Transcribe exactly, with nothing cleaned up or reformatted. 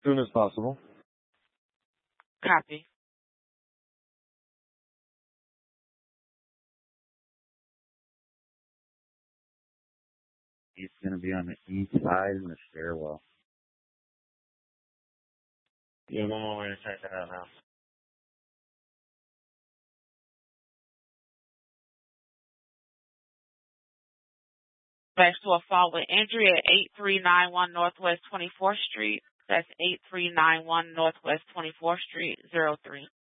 soon as possible. Copy. He's going to be on the east side in the stairwell. Yeah, I'm on my way to check that out now. Back to a fall with injury at eight three nine one Northwest twenty-fourth Street. That's eight three nine one Northwest twenty-fourth Street, zero three.